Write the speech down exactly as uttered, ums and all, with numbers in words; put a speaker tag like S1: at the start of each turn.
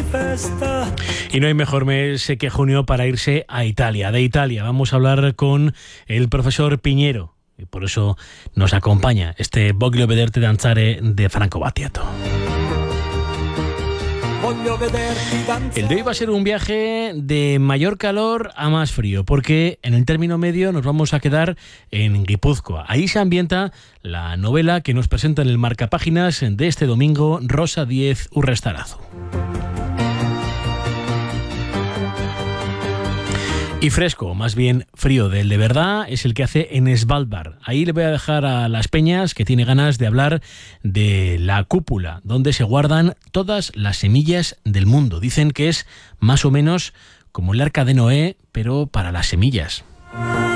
S1: Y no hay mejor mes que junio para irse a Italia. De Italia vamos a hablar con el profesor Piñero. Y por eso nos acompaña este Voglio vederti danzare de Franco Battiato. El de hoy va a ser un viaje de mayor calor a más frío, porque en el término medio nos vamos a quedar en Guipúzcoa. Ahí se ambienta la novela que nos presenta en el marcapáginas de este domingo Rosa Díez Urrestarazu. Y fresco, más bien frío del de verdad, es el que hace en Svalbard. Ahí le voy a dejar a Las Peñas, que tiene ganas de hablar de la cúpula, donde se guardan todas las semillas del mundo. Dicen que es más o menos como el arca de Noé, pero para las semillas.